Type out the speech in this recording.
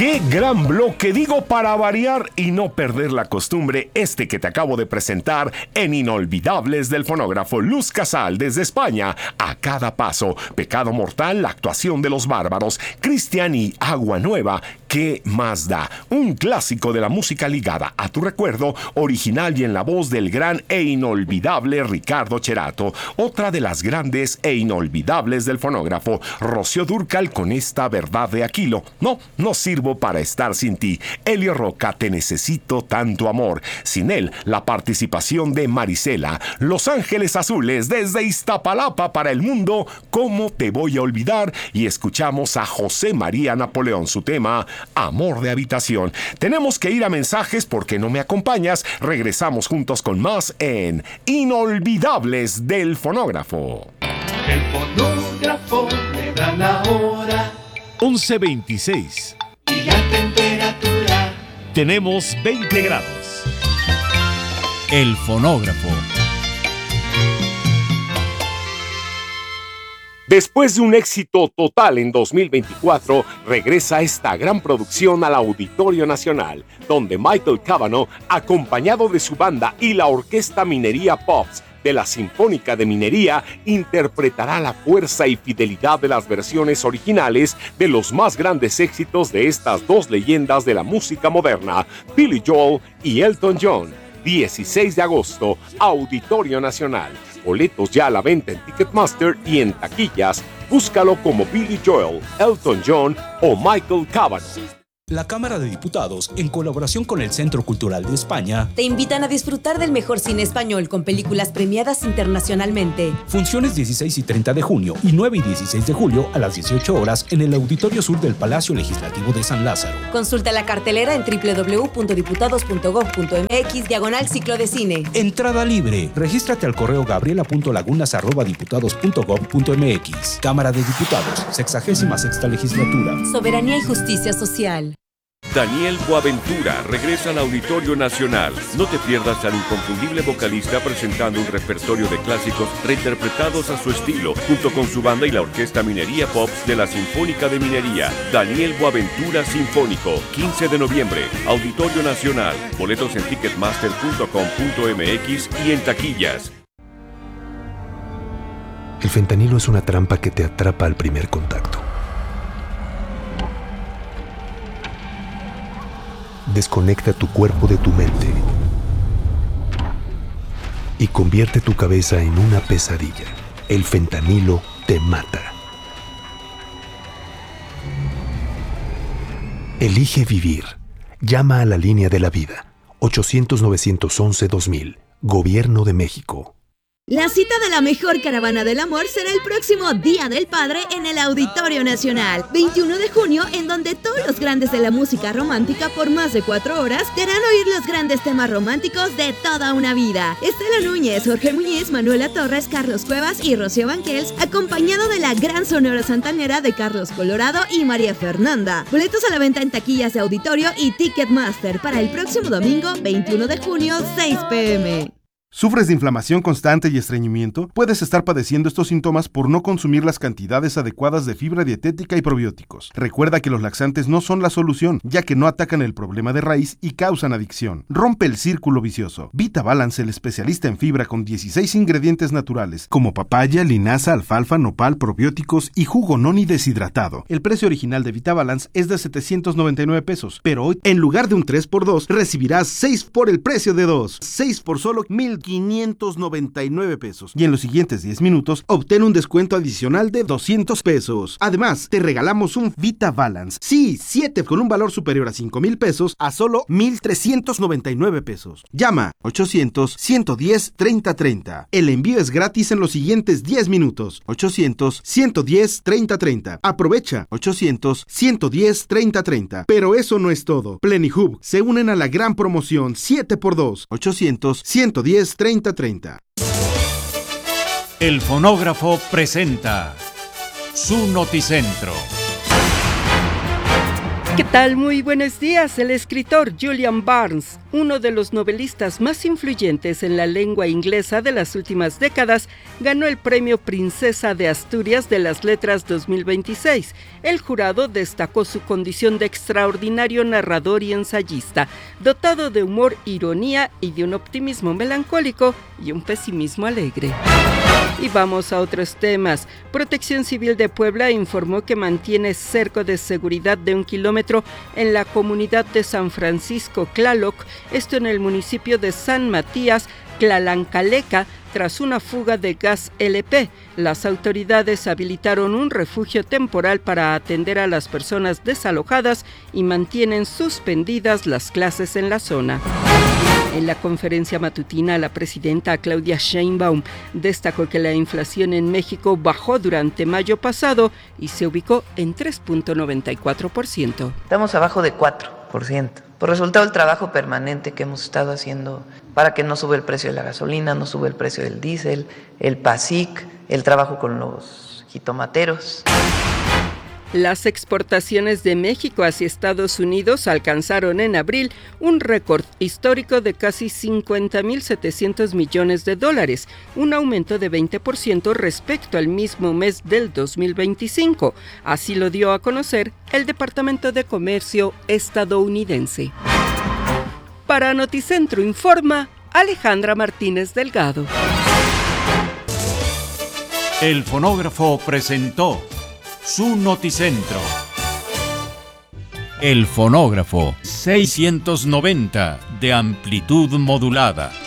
¡Qué gran bloque! Digo, para variar y no perder la costumbre, este que te acabo de presentar en Inolvidables del fonógrafo. Luz Casal desde España. A cada paso. Pecado mortal, la actuación de los bárbaros. Cristian y Agua Nueva. ¿Qué más da? Un clásico de la música ligada a tu recuerdo, original y en la voz del gran e inolvidable Ricardo Cherato. Otra de las grandes e inolvidables del fonógrafo, Rocío Dúrcal con esta verdad de Aquilo. No sirvo para estar sin ti. Elio Roca, te necesito tanto amor. Sin él, la participación de Marisela. Los Ángeles Azules desde Iztapalapa para el mundo. ¿Cómo te voy a olvidar? Y escuchamos a José María Napoleón, su tema Amor de Habitación. Tenemos que ir a mensajes porque no me acompañas. Regresamos juntos con más en Inolvidables del fonógrafo. El fonógrafo me da la hora. 11:26. Y la temperatura. Tenemos 20 grados. El fonógrafo. Después de un éxito total en 2024, regresa esta gran producción al Auditorio Nacional, donde Michael Cavanaugh, acompañado de su banda y la Orquesta Minería Pops de la Sinfónica de Minería, interpretará la fuerza y fidelidad de las versiones originales de los más grandes éxitos de estas dos leyendas de la música moderna, Billy Joel y Elton John. 16 de agosto, Auditorio Nacional. Boletos ya a la venta en Ticketmaster y en taquillas. Búscalo como Billy Joel, Elton John o Michael Cavanaugh. La Cámara de Diputados, en colaboración con el Centro Cultural de España, te invitan a disfrutar del mejor cine español con películas premiadas internacionalmente. Funciones 16 y 30 de junio y 9 y 16 de julio a las 18 horas en el Auditorio Sur del Palacio Legislativo de San Lázaro. Consulta la cartelera en www.diputados.gov.mx/ciclo de cine. Entrada libre. Regístrate al correo gabriela.lagunas@diputados.gov.mx. Cámara de Diputados, 66ª Legislatura. Soberanía y justicia social. Daniel Boaventura regresa al Auditorio Nacional. No te pierdas al inconfundible vocalista presentando un repertorio de clásicos reinterpretados a su estilo, junto con su banda y la Orquesta Minería Pops de la Sinfónica de Minería. Daniel Boaventura Sinfónico, 15 de noviembre, Auditorio Nacional. Boletos en ticketmaster.com.mx y en taquillas. El fentanilo es una trampa que te atrapa al primer contacto. Desconecta tu cuerpo de tu mente y convierte tu cabeza en una pesadilla. El fentanilo te mata. Elige vivir. Llama a la línea de la vida. 800-911-2000. Gobierno de México. La cita de la mejor caravana del amor será el próximo Día del Padre en el Auditorio Nacional, 21 de junio, en donde todos los grandes de la música romántica por más de 4 horas te harán oír los grandes temas románticos de toda una vida. Estela Núñez, Jorge Muñiz, Manuela Torres, Carlos Cuevas y Rocío Banquels, acompañado de la gran sonora santanera de Carlos Colorado y María Fernanda. Boletos a la venta en taquillas de Auditorio y Ticketmaster para el próximo domingo, 21 de junio, 6 p.m. ¿Sufres de inflamación constante y estreñimiento? Puedes estar padeciendo estos síntomas por no consumir las cantidades adecuadas de fibra dietética y probióticos. Recuerda que los laxantes no son la solución, ya que no atacan el problema de raíz y causan adicción. Rompe el círculo vicioso. VitaBalance, el especialista en fibra con 16 ingredientes naturales, como papaya, linaza, alfalfa, nopal, probióticos y jugo noni deshidratado. El precio original de VitaBalance es de 799 pesos, pero hoy, en lugar de un 3x2, recibirás 6 por el precio de 2. 6 por solo 1,599 pesos. Y en los siguientes 10 minutos, obtén un descuento adicional de 200 pesos. Además, te regalamos un VitaBalance. Sí, 7 con un valor superior a 5,000 pesos a solo 1,399 pesos. Llama 800-110-3030. El envío es gratis en los siguientes 10 minutos. 800-110-3030. Aprovecha 800-110-3030. Pero eso no es todo. Plenihub se unen a la gran promoción 7x2. 800-110-3030. El fonógrafo presenta su noticentro. ¿Qué tal? Muy buenos días. El escritor Julian Barnes, uno de los novelistas más influyentes en la lengua inglesa de las últimas décadas, ganó el premio Princesa de Asturias de las Letras 2026. El jurado destacó su condición de extraordinario narrador y ensayista, dotado de humor, ironía y de un optimismo melancólico y un pesimismo alegre. Y vamos a otros temas. Protección Civil de Puebla informó que mantiene cerco de seguridad de 1 kilómetro en la comunidad de San Francisco Tlaloc, esto en el municipio de San Matías, Tlalancaleca, tras una fuga de gas LP. Las autoridades habilitaron un refugio temporal para atender a las personas desalojadas y mantienen suspendidas las clases en la zona. En la conferencia matutina, la presidenta Claudia Sheinbaum destacó que la inflación en México bajó durante mayo pasado y se ubicó en 3.94%. Estamos abajo de 4%, por resultado del trabajo permanente que hemos estado haciendo para que no sube el precio de la gasolina, no sube el precio del diésel, el PASIC, el trabajo con los jitomateros. Las exportaciones de México hacia Estados Unidos alcanzaron en abril un récord histórico de casi 50.700 millones de dólares, un aumento de 20% respecto al mismo mes del 2025. Así lo dio a conocer el Departamento de Comercio estadounidense. Para Noticentro informa Alejandra Martínez Delgado. El fonógrafo presentó su Noticentro. El fonógrafo 690 de amplitud modulada.